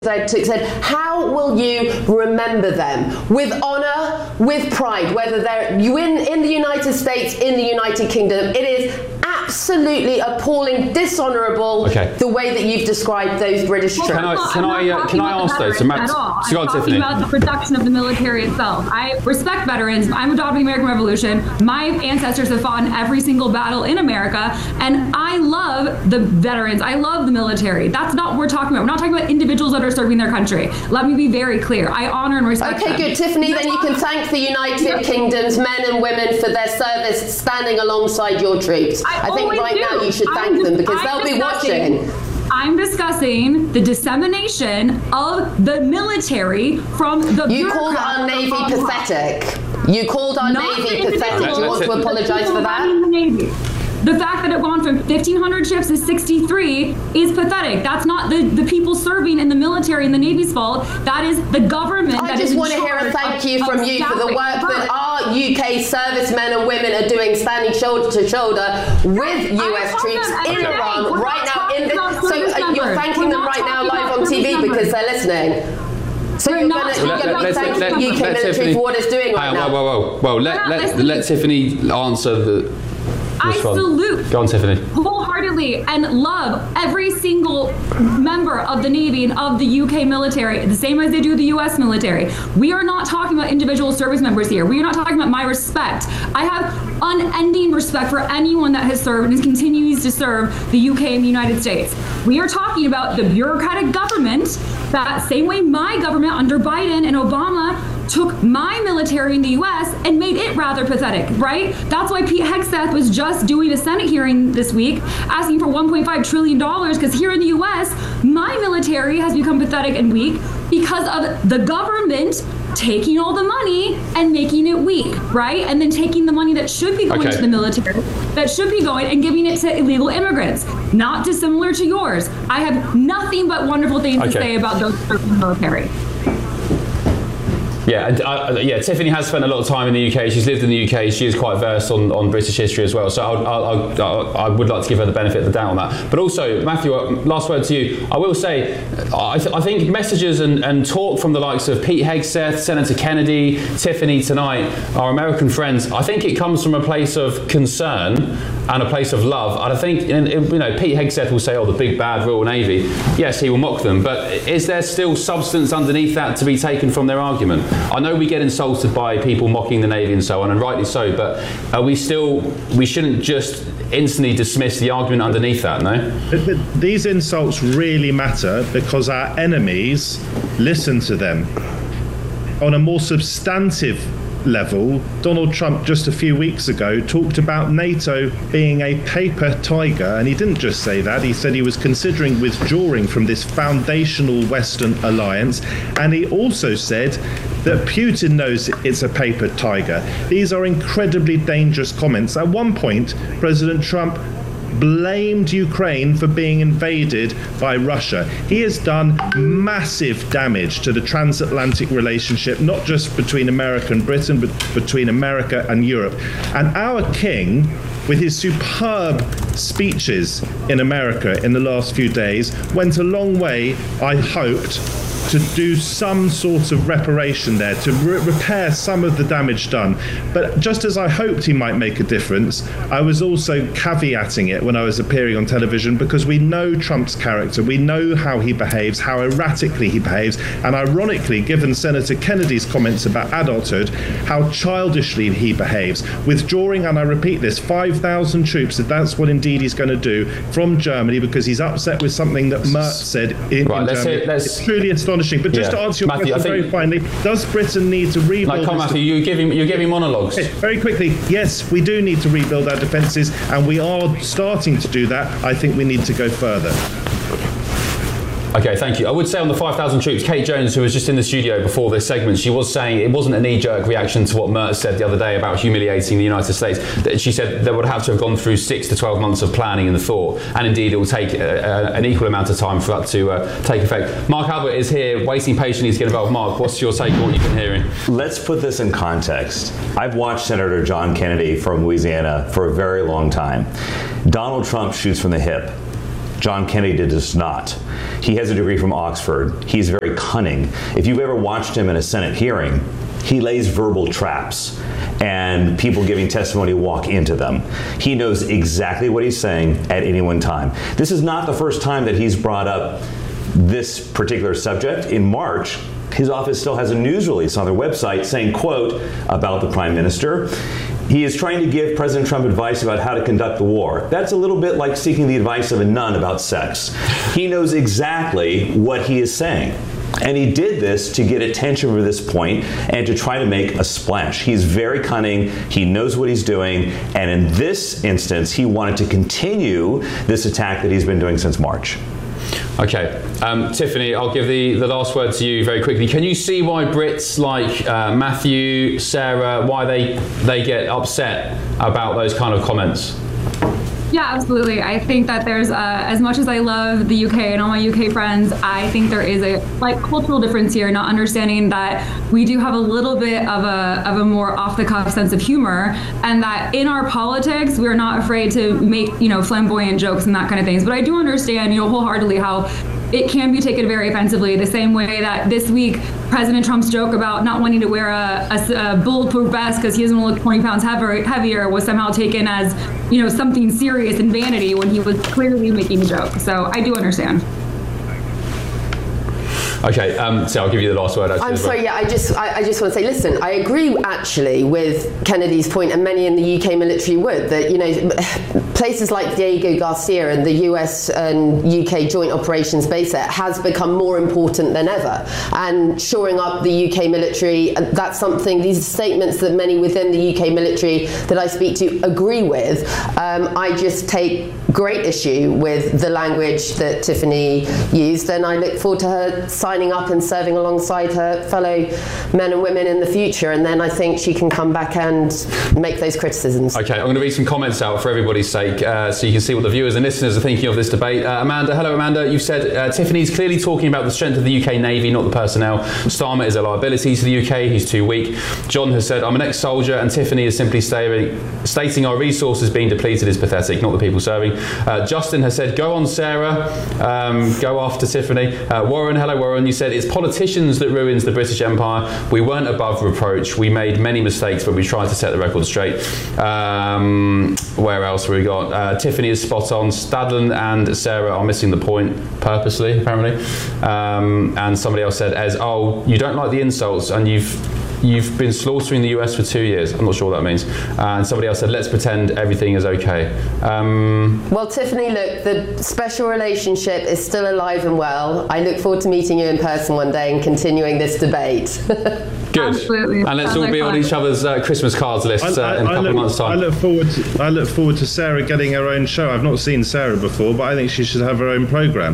said, how will you remember them? With honour, with pride, whether they're in the United States, in the United Kingdom. It is absolutely appalling, dishonourable, the way that you've described those British troops. Can I ask though? So Matt, I'm talking about the production of the military itself. I respect veterans. I'm adopting the American Revolution. My ancestors have fought in every single battle in America, and I love the veterans. I love the military. That's not what we're talking about. We're not talking about individuals that are serving their country. Let me be very clear. I honor and respect them. Okay, good. Tiffany, then you can thank the United Kingdom's men and women for their service standing alongside your troops. I think right now you should thank them because they'll be watching. I'm discussing the dissemination of the military from the You called our Navy pathetic. You called our Navy pathetic. Do you want to apologise for that? The fact that it went from 1,500 ships to 63 is pathetic. That's not the people serving in the military and the Navy's fault. That is the government. I just want to hear a thank you from you for the work that our UK servicemen and women are doing, standing shoulder to shoulder with US troops in Iran right now. So you're thanking them right now live on TV because they're listening. So you're going to thank the UK military for what it's doing right now. Well, let Tiffany answer I salute Go on, Tiffany. wholeheartedly and love every single member of the Navy and of the UK military, the same as they do the US military. We are not talking about individual service members here. We are not talking about my respect. I have unending respect for anyone that has served and continues to serve the UK and the United States. We are talking about the bureaucratic government, that same way my government under Biden and Obama took my military in the US and made it rather pathetic, right? That's why Pete Hegseth was just doing a Senate hearing this week asking for $1.5 trillion because here in the US, my military has become pathetic and weak because of the government taking all the money and making it weak, right? And then taking the money that should be going to the military, that should be going and giving it to illegal immigrants. Not dissimilar to yours. I have nothing but wonderful things to say about those in the military. Yeah, Tiffany has spent a lot of time in the UK. She's lived in the UK. She is quite versed on British history as well. So I would like to give her the benefit of the doubt on that. But also, Matthew, last word to you. I will say, I think messages and talk from the likes of Pete Hegseth, Senator Kennedy, Tiffany tonight, our American friends, I think it comes from a place of concern and a place of love. And I think, Pete Hegseth will say, the big bad Royal Navy. Yes, he will mock them. But is there still substance underneath that to be taken from their argument? I know we get insulted by people mocking the Navy and so on, and rightly so, but we shouldn't just instantly dismiss the argument underneath that, no? But these insults really matter because our enemies listen to them. On a more substantive level, Donald Trump just a few weeks ago talked about NATO being a paper tiger, and he didn't just say that, he said he was considering withdrawing from this foundational Western alliance, and he also said that Putin knows it's a paper tiger. These are incredibly dangerous comments. At one point, President Trump blamed Ukraine for being invaded by Russia. He has done massive damage to the transatlantic relationship, not just between America and Britain, but between America and Europe. And our king, with his superb speeches in America in the last few days, went a long way, I hoped, to do some sort of reparation there, to repair some of the damage done. But just as I hoped he might make a difference, I was also caveating it when I was appearing on television, because we know Trump's character, we know how he behaves, how erratically he behaves, and ironically, given Senator Kennedy's comments about adulthood, how childishly he behaves, withdrawing, and I repeat this, 5,000 troops, if that's what indeed he's going to do, from Germany, because he's upset with something that Merz said in Germany. It's truly astonishing. But just to answer your question very finally, does Britain need to rebuild? Come Matthew, you're giving monologues. Okay, very quickly, yes, we do need to rebuild our defences, and we are starting to do that. I think we need to go further. Okay, thank you. I would say on the 5,000 troops, Kate Jones, who was just in the studio before this segment, she was saying it wasn't a knee-jerk reaction to what Merz said the other day about humiliating the United States. She said they would have to have gone through 6 to 12 months of planning and thought, and indeed it will take an equal amount of time for that to take effect. Mark Albert is here, waiting patiently to get involved. Mark, what's your take on what you've been hearing? Let's put this in context. I've watched Senator John Kennedy from Louisiana for a very long time. Donald Trump shoots from the hip. John Kennedy does not. He has a degree from Oxford. He's very cunning. If you've ever watched him in a Senate hearing, he lays verbal traps, and people giving testimony walk into them. He knows exactly what he's saying at any one time. This is not the first time that he's brought up this particular subject. In March, his office still has a news release on their website saying, quote, about the Prime Minister, he is trying to give President Trump advice about how to conduct the war. That's a little bit like seeking the advice of a nun about sex. He knows exactly what he is saying. And he did this to get attention for this point and to try to make a splash. He's very cunning. He knows what he's doing. And in this instance, he wanted to continue this attack that he's been doing since March. Okay, Tiffany, I'll give the last word to you very quickly. Can you see why Brits like Matthew, Sarah, why they get upset about those kind of comments? Yeah, absolutely. I think that there's, as much as I love the UK and all my UK friends, I think there is a cultural difference here, not understanding that we do have a little bit of a more off-the-cuff sense of humor, and that in our politics, we're not afraid to make, flamboyant jokes and that kind of things. But I do understand, wholeheartedly how it can be taken very offensively, the same way that this week, President Trump's joke about not wanting to wear a bulletproof vest because he doesn't want to look 20 pounds heavier was somehow taken as, something serious and vanity when he was clearly making a joke. So I do understand. Okay, so I'll give you the last word. I'm sorry, yeah, I just want to say, listen, I agree actually with Kennedy's point, and many in the UK military would, that, places like Diego Garcia and the US and UK Joint Operations Base there has become more important than ever. And shoring up the UK military, that's something, these are statements that many within the UK military that I speak to agree with. I just take great issue with the language that Tiffany used, and I look forward to her signing up and serving alongside her fellow men and women in the future, and then I think she can come back and make those criticisms. Okay, I'm going to read some comments out for everybody's sake, so you can see what the viewers and listeners are thinking of this debate. Amanda, hello Amanda, you've said Tiffany's clearly talking about the strength of the UK Navy, not the personnel. Starmer is a liability to the UK, he's too weak. John has said, I'm an ex-soldier, and Tiffany is simply stating our resources being depleted is pathetic, not the people serving. Justin has said, go on Sarah, go after Tiffany. Warren, hello Warren, you said, it's politicians that ruins the British Empire. We weren't above reproach. We made many mistakes, but we tried to set the record straight. Where else have we got? Tiffany is spot on. Stadlen and Sarah are missing the point purposely, apparently. And somebody else said, you don't like the insults, and you've been slaughtering the US for 2 years. I'm not sure what that means. And somebody else said, let's pretend everything is okay. Well, Tiffany, look, the special relationship is still alive and well. I look forward to meeting you in person one day and continuing this debate. Good. Absolutely. And let's all be on each other's Christmas cards lists in a couple of months' time. I look forward to Sarah getting her own show. I've not seen Sarah before, but I think she should have her own programme.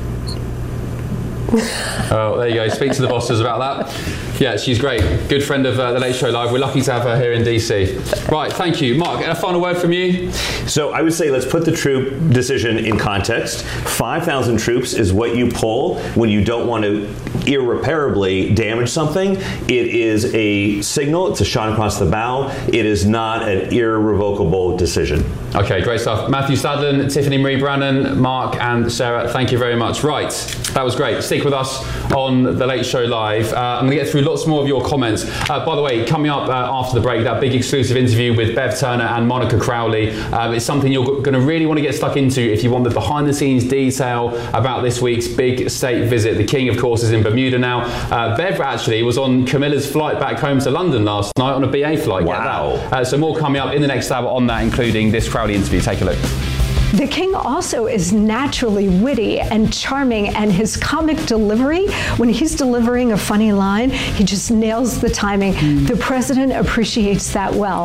Oh, there you go. Speak to the bosses about that. Yeah, she's great. Good friend of The Late Show Live. We're lucky to have her here in DC. Right, thank you. Mark, a final word from you? So I would say let's put the troop decision in context. 5,000 troops is what you pull when you don't want to irreparably damage something. It is a signal. It's a shot across the bow. It is not an irrevocable decision. Okay, great stuff. Matthew Stadlen, Tiffany Marie Brannan, Mark and Sarah, thank you very much. Right, that was great. Stick with us on The Late Show Live. I'm going to get through lots more of your comments. By the way, coming up after the break, that big exclusive interview with Bev Turner and Monica Crowley. It's something you're going to really want to get stuck into if you want the behind-the-scenes detail about this week's big state visit. The King, of course, is in Bermuda now. Bev actually was on Camilla's flight back home to London last night on a BA flight. Wow. So more coming up in the next hour on that, including this Crowley interview. Take a look. The King also is naturally witty and charming, and his comic delivery, when he's delivering a funny line, he just nails the timing. The president appreciates that well.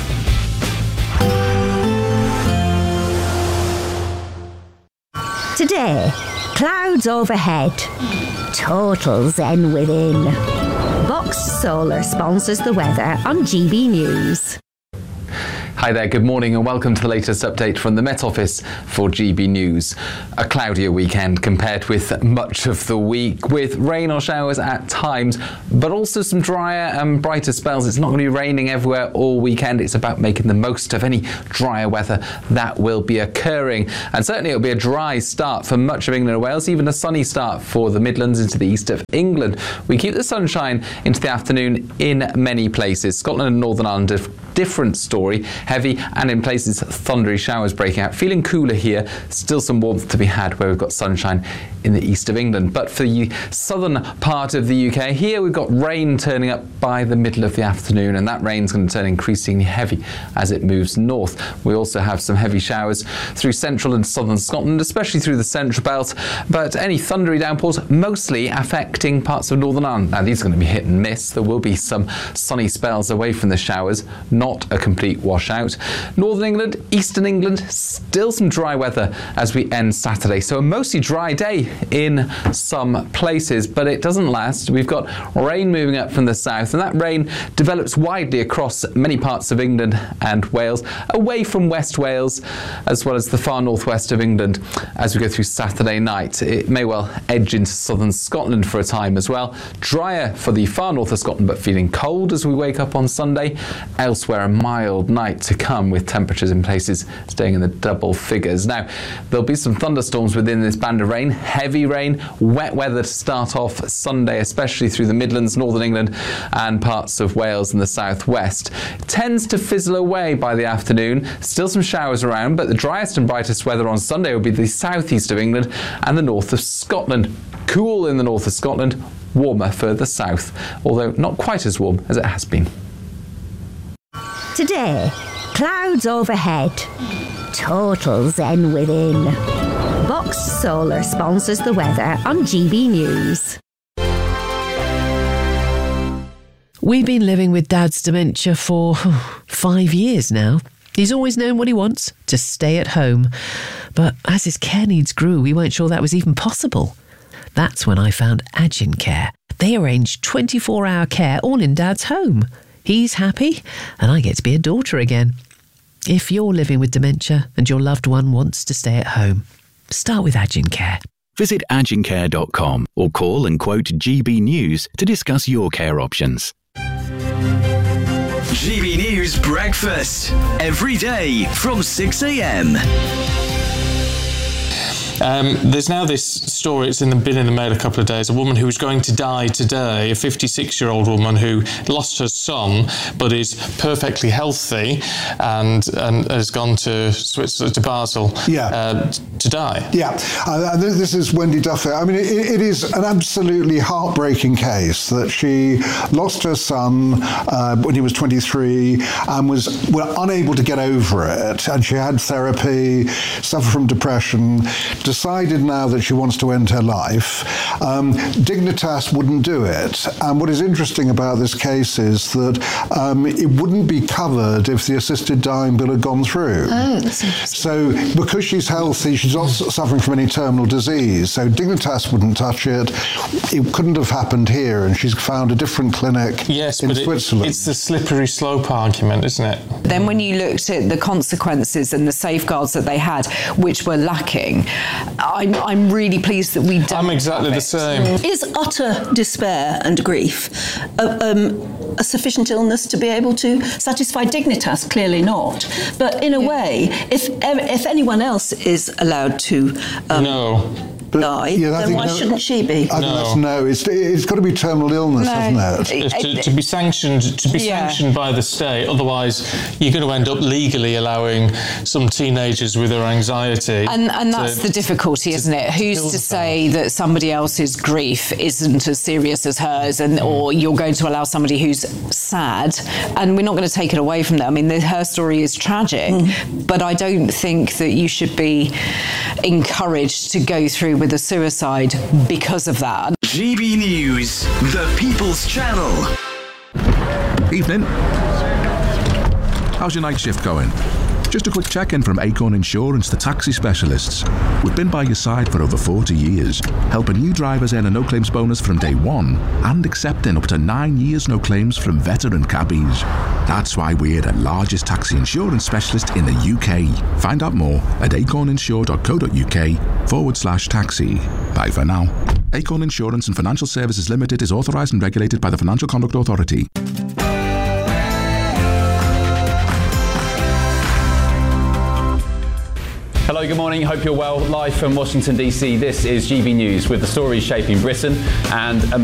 Today, clouds overhead, total zen within. Box Solar sponsors the weather on GB News. Hi there, good morning and welcome to the latest update from the Met Office for GB News. A cloudier weekend compared with much of the week, with rain or showers at times, but also some drier and brighter spells. It's not going to be raining everywhere all weekend. It's about making the most of any drier weather that will be occurring. And certainly it'll be a dry start for much of England and Wales, even a sunny start for the Midlands into the east of England. We keep the sunshine into the afternoon in many places. Scotland and Northern Ireland, a different story. Heavy and in places thundery showers breaking out. Feeling cooler here, still some warmth to be had where we've got sunshine in the east of England. But for the southern part of the UK, here we've got rain turning up by the middle of the afternoon, and that rain's going to turn increasingly heavy as it moves north. We also have some heavy showers through central and southern Scotland, especially through the central belt, but any thundery downpours mostly affecting parts of Northern Ireland. Now these are going to be hit and miss. There will be some sunny spells away from the showers, not a complete washout. Northern England, eastern England, still some dry weather as we end Saturday. So a mostly dry day in some places, but it doesn't last. We've got rain moving up from the south, and that rain develops widely across many parts of England and Wales, away from West Wales, as well as the far northwest of England as we go through Saturday night. It may well edge into southern Scotland for a time as well. Drier for the far north of Scotland, but feeling cold as we wake up on Sunday. Elsewhere, a mild night to come with temperatures in places staying in the double figures. Now, there'll be some thunderstorms within this band of rain, heavy rain, wet weather to start off Sunday, especially through the Midlands, Northern England and parts of Wales and the southwest. It tends to fizzle away by the afternoon. Still some showers around, but the driest and brightest weather on Sunday will be the southeast of England and the north of Scotland. Cool in the north of Scotland, warmer further south, although not quite as warm as it has been. Today, clouds overhead, total zen within. Box Solar sponsors the weather on GB News. We've been living with Dad's dementia for 5 years now. He's always known what he wants, to stay at home. But as his care needs grew, we weren't sure that was even possible. That's when I found Agincare. They arrange 24-hour care all in Dad's home. He's happy, and I get to be a daughter again. If you're living with dementia and your loved one wants to stay at home, start with Agincare. Visit agincare.com or call and quote GB News to discuss your care options. GB News Breakfast, every day from 6 a.m. There's now this story, it's been in the Mail a couple of days, a woman who was going to die today, a 56-year-old woman who lost her son but is perfectly healthy and has gone to Switzerland, to Basel, to die. Yeah, this is Wendy Duffy. I mean, it is an absolutely heartbreaking case that she lost her son when he was 23 and was unable to get over it, and she had therapy, suffered from depression, decided now that she wants to end her life. Dignitas wouldn't do it. And what is interesting about this case is that it wouldn't be covered if the assisted dying bill had gone through. Oh, that's interesting. So because she's healthy, she's not suffering from any terminal disease. So Dignitas wouldn't touch it. It couldn't have happened here. And she's found a different clinic in Switzerland. It's the slippery slope argument, isn't it? Then when you looked at the consequences and the safeguards that they had, which were lacking, I'm really pleased that we don't. I'm exactly the same. Is utter despair and grief a sufficient illness to be able to satisfy Dignitas? Clearly not. But in a way, if anyone else is allowed to die, then why shouldn't she be? It's got to be terminal illness, hasn't it? To be sanctioned by the state. Otherwise, you're going to end up legally allowing some teenagers with their anxiety. And that's the difficulty, isn't it? Who's to say that somebody else's grief isn't as serious as hers, or you're going to allow somebody who's sad, and we're not going to take it away from them. I mean, her story is tragic, but I don't think that you should be encouraged to go through with a suicide because of that. GB News, the People's Channel. Evening. How's your night shift going? Just a quick check-in from Acorn Insurance, the taxi specialists. We've been by your side for over 40 years, helping new drivers earn a no-claims bonus from day one and accepting up to 9 years no claims from veteran cabbies. That's why we're the largest taxi insurance specialist in the UK. Find out more at acorninsure.co.uk/taxi. Bye for now. Acorn Insurance and Financial Services Limited is authorised and regulated by the Financial Conduct Authority. Hello, good morning. Hope you're well. Live from Washington, D.C., this is GB News with the stories shaping Britain and